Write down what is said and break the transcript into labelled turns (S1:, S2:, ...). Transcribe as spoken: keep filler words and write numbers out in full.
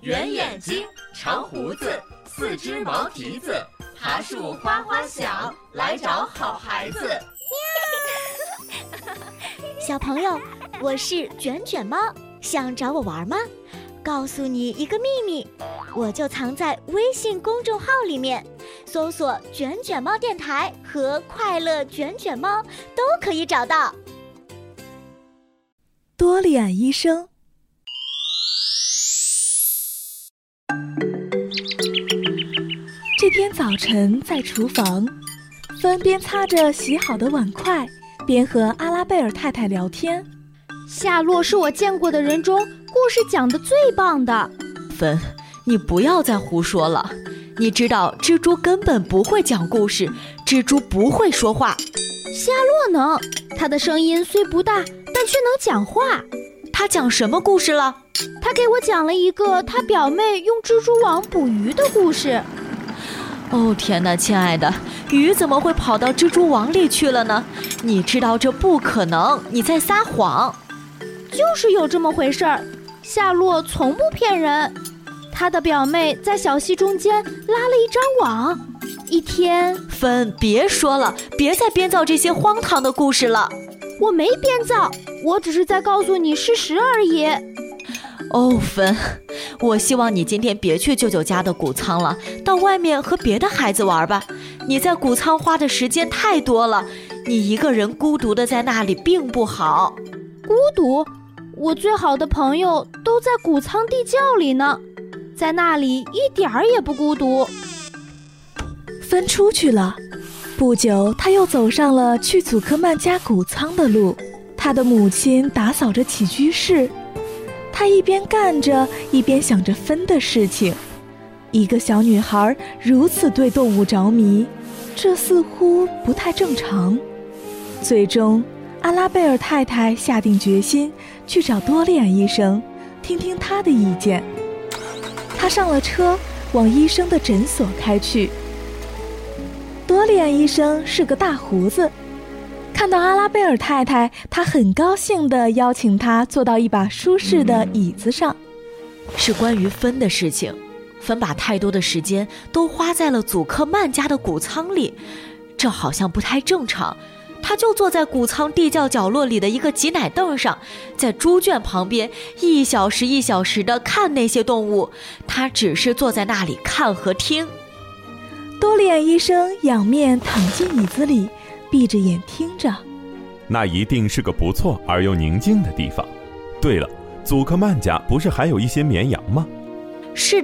S1: 圆眼睛，长胡子，四只毛蹄子，爬树花花响，来找好孩子。
S2: 小朋友，我是卷卷猫，想找我玩吗？告诉你一个秘密，我就藏在微信公众号里面，搜索卷卷猫电台和快乐卷卷猫都可以找到。
S3: 多利安医生。这天早晨在厨房，芬边擦着洗好的碗筷，边和阿拉贝尔太太聊天。
S4: 夏洛是我见过的人中故事讲得最棒的。
S5: 芬，你不要再胡说了。你知道蜘蛛根本不会讲故事，蜘蛛不会说话。
S4: 夏洛能，他的声音虽不大，但却能讲话。
S5: 他讲什么故事了？
S4: 他给我讲了一个他表妹用蜘蛛网捕鱼的故事。
S5: 哦天哪，亲爱的，鱼怎么会跑到蜘蛛网里去了呢？你知道这不可能，你在撒谎。
S4: 就是有这么回事儿，夏洛从不骗人。他的表妹在小溪中间拉了一张网。一天，
S5: 芬，别说了，别再编造这些荒唐的故事了。
S4: 我没编造，我只是在告诉你事实而已。
S5: 哦，芬，我希望你今天别去舅舅家的谷仓了，到外面和别的孩子玩吧。你在谷仓花的时间太多了，你一个人孤独的在那里并不好。
S4: 孤独？我最好的朋友都在谷仓地窖里呢，在那里一点儿也不孤独。
S3: 芬出去了，不久他又走上了去祖克曼家谷仓的路。他的母亲打扫着起居室，他一边干着一边想着芬的事情。一个小女孩如此对动物着迷，这似乎不太正常。最终阿拉贝尔太太下定决心去找多利安医生，听听他的意见。他上了车，往医生的诊所开去。多利安医生是个大胡子，看到阿拉贝尔太太，他很高兴地邀请她坐到一把舒适的椅子上。
S5: 是关于芬的事情，芬把太多的时间都花在了祖克曼家的谷仓里，这好像不太正常。他就坐在谷仓地窖角落里的一个挤奶凳上，在猪圈旁边一小时一小时地看那些动物，他只是坐在那里看和听。
S3: 多利安医生仰面躺进椅子里，闭着眼听着。
S6: 那一定是个不错而又宁静的地方。对了，祖克曼家不是还有一些绵羊吗？
S5: 是的。